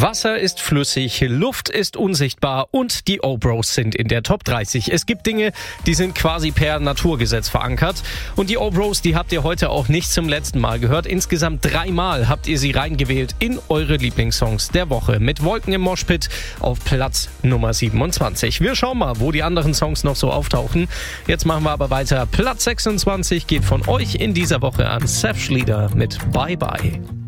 Wasser ist flüssig, Luft ist unsichtbar und die O-Bros sind in der Top 30. Es gibt Dinge, die sind quasi per Naturgesetz verankert. Und die O-Bros, die habt ihr heute auch nicht zum letzten Mal gehört. Insgesamt 3 Mal habt ihr sie reingewählt in eure Lieblingssongs der Woche. Mit Wolken im Moshpit auf Platz Nummer 27. Wir schauen mal, wo die anderen Songs noch so auftauchen. Jetzt machen wir aber weiter. Platz 26 geht von euch in dieser Woche an Seth Schlieder mit Bye Bye.